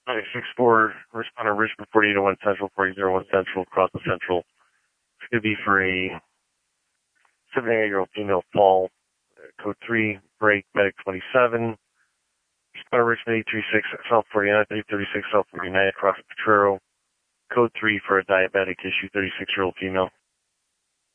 964, responder Richmond 4801 Central, 4001 Central, across the Central. It's going to be for a 78-year-old female fall. Code 3, break, medic 27. Responder Richmond 836, South 49, 836, South 49, across the Potrero. Code 3 for a diabetic issue, 36-year-old female.